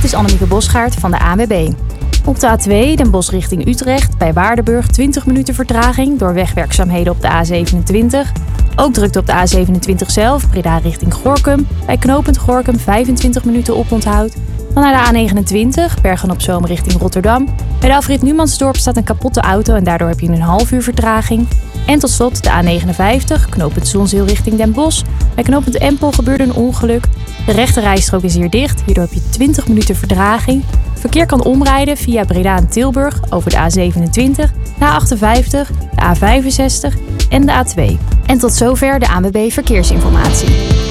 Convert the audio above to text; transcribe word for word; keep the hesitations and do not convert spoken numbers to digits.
is Annemieke Bosgaard van de A N W B. Op de A twee, Den Bosch richting Utrecht, bij Waardenburg twintig minuten vertraging door wegwerkzaamheden op de A zevenentwintig. Ook drukte op de A zevenentwintig zelf, Breda richting Gorinchem. Bij knooppunt Gorinchem vijfentwintig minuten oponthoud. Dan naar de A negenentwintig, Bergen-op-Zoom richting Rotterdam. Bij de afrit Numansdorp staat een kapotte auto en daardoor heb je een half uur vertraging. En tot slot de A negenenvijftig, knooppunt Zonzeel richting Den Bosch. Bij knooppunt Empel gebeurde een ongeluk. De rechte rijstrook is hier dicht, hierdoor heb je twintig minuten vertraging. Verkeer kan omrijden via Breda en Tilburg over de A zevenentwintig, de A achtenvijftig, de A vijfenzestig en de A twee. En tot zover de A N W B Verkeersinformatie.